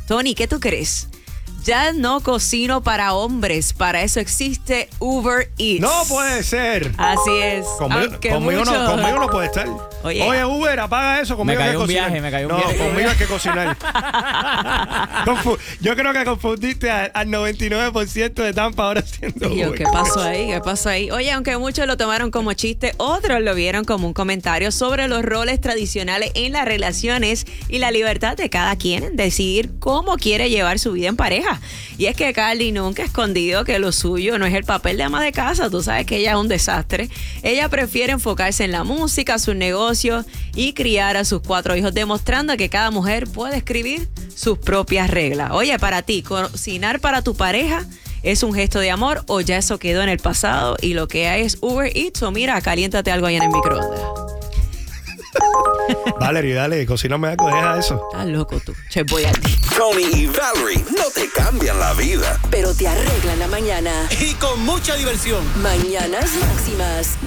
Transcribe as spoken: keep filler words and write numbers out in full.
Tony, ¿qué tú crees? Ya no cocino para hombres, para eso existe Uber Eats. No puede ser. Así es. Conmigo, conmigo, mucho... no, conmigo no puede estar. Oye, Oye, Uber, apaga eso. Conmigo me hay cayó que un cocinar. viaje, me cayó un no, viaje. conmigo hay que cocinar. Confu- Yo creo que confundiste al, al noventa y nueve por ciento de Tampa ahora siendo y yo, Uber. ¿qué pasó ahí? ¿Qué pasó ahí? Oye, aunque muchos lo tomaron como chiste, otros lo vieron como un comentario sobre los roles tradicionales en las relaciones y la libertad de cada quien en decidir cómo quiere llevar su vida en pareja. Y es que Carly nunca ha escondido que lo suyo no es el papel de ama de casa. Tú sabes que ella es un desastre. Ella prefiere enfocarse en la música, sus negocios y criar a sus cuatro hijos, demostrando que cada mujer puede escribir sus propias reglas. Oye, para ti, cocinar para tu pareja ¿es un gesto de amor o ya eso quedó en el pasado y lo que hay es Uber Eats? O mira, caliéntate algo ahí en el microondas. Valerie, dale, cocíname algo, deja eso. Estás loco tú. Che, voy a ti. Tony y Valerie no te cambian la vida, pero te arreglan la mañana. Y con mucha diversión. Mañanas Máximas.